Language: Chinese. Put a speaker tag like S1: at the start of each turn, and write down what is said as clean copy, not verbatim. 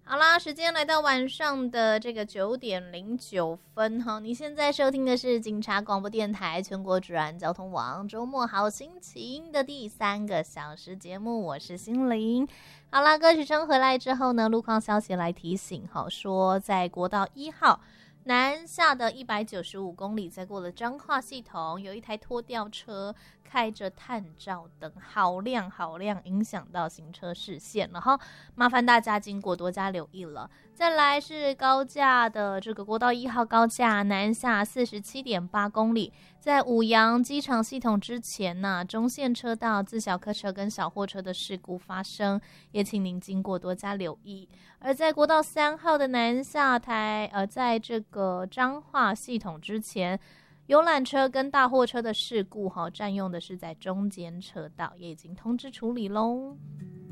S1: 好啦，时间来到晚上的这个9:09哈，你现在收听的是警察广播电台全国主然交通网周末好心情的第3个小时节目，我是心灵。好啦，歌曲声回来之后呢，路况消息来提醒哈，说在国道1号南下的195公里，在过了彰化系统，有一台拖吊车开着探照灯，好亮好亮，影响到行车视线了哈，麻烦大家经过多加留意了。再来是高架的这个国道1号高架南下47.8公里，在五杨机场系统之前呢，中线车道自小客车跟小货车的事故发生，也请您经过多加留意。而在国道3号的南下在这个彰化系统之前，游览车跟大货车的事故占用的是在中间车道，也已经通知处理咯。